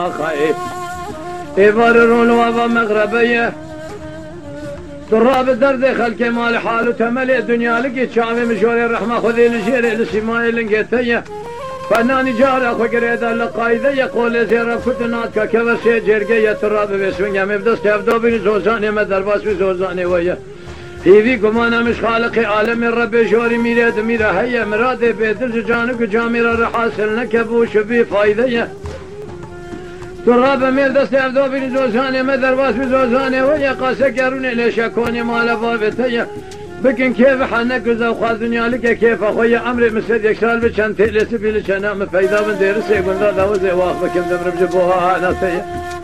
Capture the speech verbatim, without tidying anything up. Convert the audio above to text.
خايف يبررون وابا مغربية تراب الدرد خلق مال حال تملي الدنيا لقي شامي مشوري الرحمة خذي لشيري لسماي لنقيتية فناني جارة خقريدا لقايدة يقول زيرا كتناتك كبسي جرقية تراب بسوينيا مبدس كفدو بني زوزاني مدرباس بزوزاني ويا هيفي قمانا مش خالق عالم الرب شوري ميراد ميرا هيا مرادي بيدرج جانك جاميرا رحاسل نكبوش بي فايدة تراب ميل دست عبدو بن زوزاني مدرباس بزوزاني ويا قاسا قروني ليش اكوني مال بابتيا بكن كيف حنك زوخا دنيا لك كيف اخويا عمري مسد يكسال بشان تيلس بيلش انا مفيدا من دير سيقول ذا ذا وزي واخ بكم دمر بجبوها انا سيا